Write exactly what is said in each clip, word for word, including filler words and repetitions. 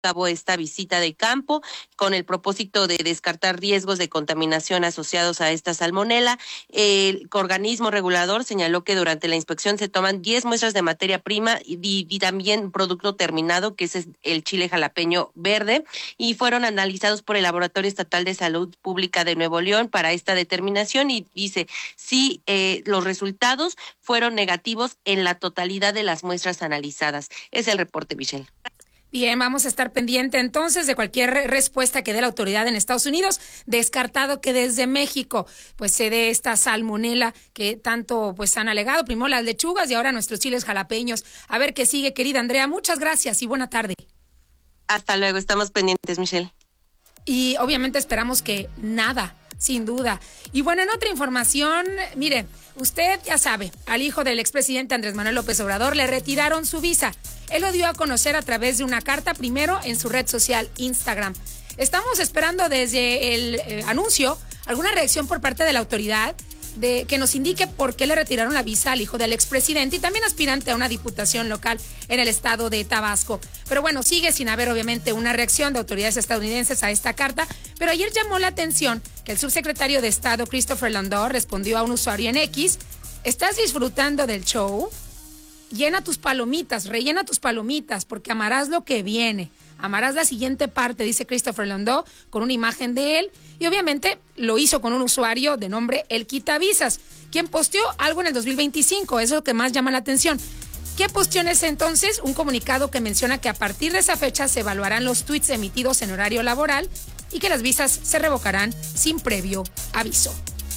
cabo esta visita de campo con el propósito de descartar riesgos de contaminación asociados a esta salmonela. El organismo regulador señaló que durante la inspección se toman diez muestras de materia prima y, y también producto terminado, que es el chile jalapeño verde, y fueron analizados por el Laboratorio Estatal de Salud Pública de Nuevo León para esta determinación, y dice, sí, eh, los resultados fueron negativos en la totalidad de las muestras analizadas. Es el reporte, Michelle. Bien, vamos a estar pendiente entonces de cualquier respuesta que dé la autoridad en Estados Unidos. Descartado que desde México pues se dé esta salmonela que tanto pues han alegado, primero las lechugas y ahora nuestros chiles jalapeños. A ver qué sigue, querida Andrea. Muchas gracias y buena tarde. Hasta luego, estamos pendientes, Michelle. Y obviamente esperamos que nada, sin duda. Y bueno, en otra información, mire, usted ya sabe, al hijo del expresidente Andrés Manuel López Obrador le retiraron su visa. Él lo dio a conocer a través de una carta, primero en su red social Instagram. Estamos esperando desde el eh, anuncio alguna reacción por parte de la autoridad de que nos indique por qué le retiraron la visa al hijo del expresidente y también aspirante a una diputación local en el estado de Tabasco. Pero bueno, sigue sin haber obviamente una reacción de autoridades estadounidenses a esta carta, pero ayer llamó la atención que el subsecretario de Estado Christopher Landau respondió a un usuario en X: ¿estás disfrutando del show? Llena tus palomitas, rellena tus palomitas, porque amarás lo que viene. Amarás la siguiente parte, dice Christopher Landau, con una imagen de él. Y obviamente lo hizo con un usuario de nombre El Quitavisas, quien posteó algo en el dos mil veinticinco. Eso es lo que más llama la atención. ¿Qué posteó en ese entonces? Un comunicado que menciona que a partir de esa fecha se evaluarán los tweets emitidos en horario laboral y que las visas se revocarán sin previo aviso.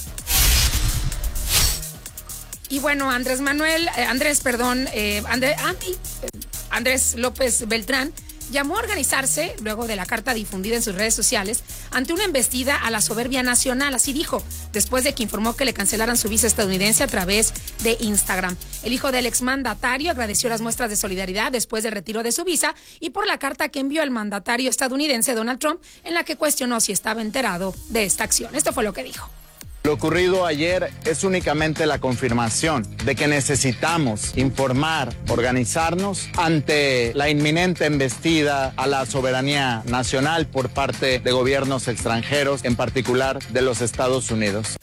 Y bueno, Andrés Manuel, eh, Andrés, perdón, eh, André, Andy, eh, Andrés López Beltrán llamó a organizarse, luego de la carta difundida en sus redes sociales, ante una embestida a la soberbia nacional, así dijo, después de que informó que le cancelaran su visa estadounidense a través de Instagram. El hijo del exmandatario agradeció las muestras de solidaridad después del retiro de su visa y por la carta que envió el mandatario estadounidense Donald Trump, en la que cuestionó si estaba enterado de esta acción. Esto fue lo que dijo. Lo ocurrido ayer es únicamente la confirmación de que necesitamos informar, organizarnos ante la inminente embestida a la soberanía nacional por parte de gobiernos extranjeros, en particular de los Estados Unidos.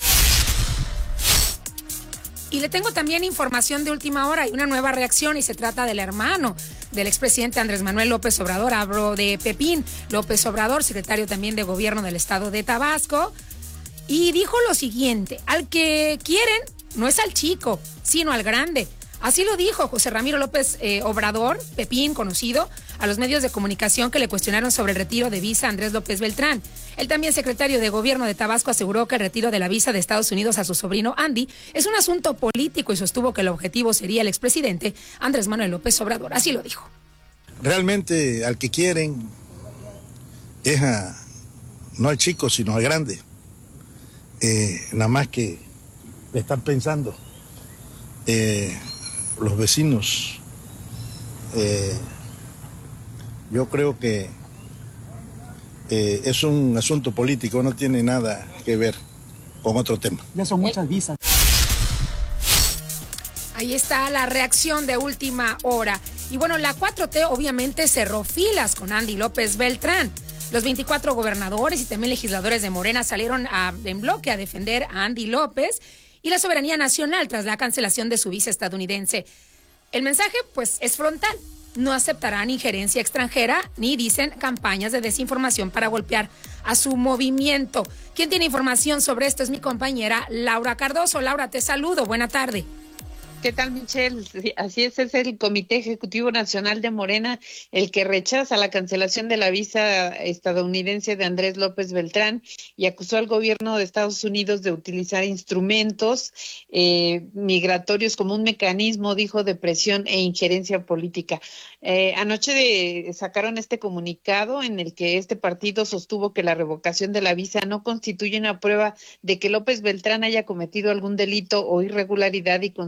Y le tengo también información de última hora y una nueva reacción, y se trata del hermano del expresidente Andrés Manuel López Obrador. Hablo de Pepín López Obrador, secretario también de gobierno del estado de Tabasco. Y dijo lo siguiente: al que quieren no es al chico, sino al grande. Así lo dijo José Ramiro López eh, Obrador, Pepín, conocido, a los medios de comunicación que le cuestionaron sobre el retiro de visa a Andrés López Beltrán. El también secretario de gobierno de Tabasco aseguró que el retiro de la visa de Estados Unidos a su sobrino Andy es un asunto político y sostuvo que el objetivo sería el expresidente Andrés Manuel López Obrador. Así lo dijo. Realmente al que quieren es a, no al chico, sino al grande. Eh, nada más que le están pensando eh, los vecinos. Eh, yo creo que eh, es un asunto político, no tiene nada que ver con otro tema. Ya son muchas visas. Ahí está la reacción de última hora. Y bueno, la cuatro T obviamente cerró filas con Andy López Beltrán. Los veinticuatro gobernadores y también legisladores de Morena salieron a, en bloque a defender a Andy López y la soberanía nacional tras la cancelación de su visa estadounidense. El mensaje, pues, es frontal. No aceptarán injerencia extranjera ni, dicen, campañas de desinformación para golpear a su movimiento. ¿Quién tiene información sobre esto? Es mi compañera Laura Cardoso. Laura, te saludo. Buena tarde. ¿Qué tal, Michelle? Así es, es el Comité Ejecutivo Nacional de Morena el que rechaza la cancelación de la visa estadounidense de Andrés López Beltrán y acusó al gobierno de Estados Unidos de utilizar instrumentos eh, migratorios como un mecanismo, dijo, de presión e injerencia política. Eh, anoche de, sacaron este comunicado en el que este partido sostuvo que la revocación de la visa no constituye una prueba de que López Beltrán haya cometido algún delito o irregularidad y consideraron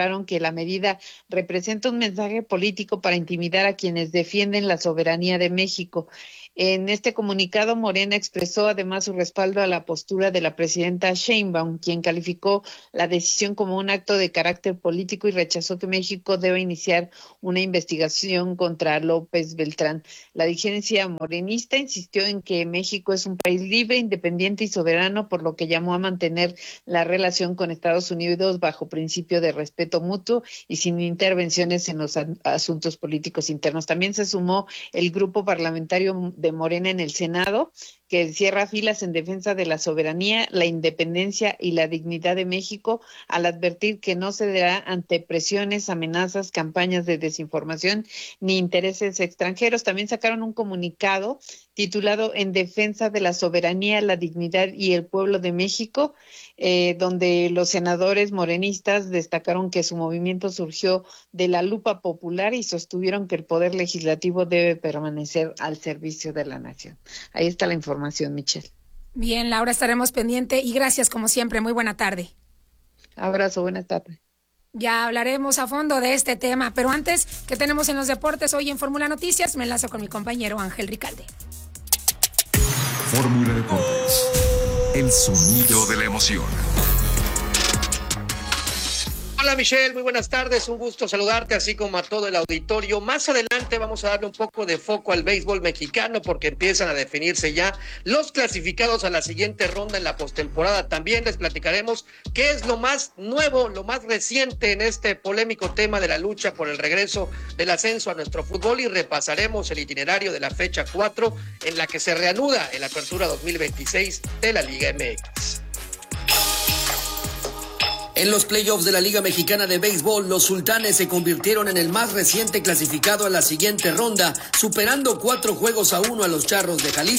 señalaron que la medida representa un mensaje político para intimidar a quienes defienden la soberanía de México. En este comunicado, Morena expresó además su respaldo a la postura de la presidenta Sheinbaum, quien calificó la decisión como un acto de carácter político y rechazó que México deba iniciar una investigación contra López Beltrán. La dirigencia morenista insistió en que México es un país libre, independiente y soberano, por lo que llamó a mantener la relación con Estados Unidos bajo principio de respeto mutuo y sin intervenciones en los asuntos políticos internos. También se sumó el grupo parlamentario de Morena en el Senado, que cierra filas en defensa de la soberanía, la independencia y la dignidad de México, al advertir que no cederá ante presiones, amenazas, campañas de desinformación ni intereses extranjeros. También sacaron un comunicado titulado En defensa de la soberanía, la dignidad y el pueblo de México, eh, donde los senadores morenistas destacaron que su movimiento surgió de la lupa popular y sostuvieron que el poder legislativo debe permanecer al servicio de la nación. Ahí está la información, Michelle. Bien, Laura, estaremos pendiente y gracias como siempre. Muy buena tarde. Abrazo, buena tarde. Ya hablaremos a fondo de este tema, pero antes, ¿qué tenemos en los deportes hoy en Fórmula Noticias? Me enlazo con mi compañero Ángel Ricalde. Fórmula Deportes, el sonido de la emoción. Hola Michelle, muy buenas tardes, un gusto saludarte así como a todo el auditorio. Más adelante vamos a darle un poco de foco al béisbol mexicano porque empiezan a definirse ya los clasificados a la siguiente ronda en la postemporada. También les platicaremos qué es lo más nuevo, lo más reciente en este polémico tema de la lucha por el regreso del ascenso a nuestro fútbol y repasaremos el itinerario de la fecha cuatro en la que se reanuda el Apertura dos mil veintiséis de la Liga M X. En los playoffs de la Liga Mexicana de Béisbol, los Sultanes se convirtieron en el más reciente clasificado a la siguiente ronda, superando cuatro juegos a uno a los Charros de Jalisco.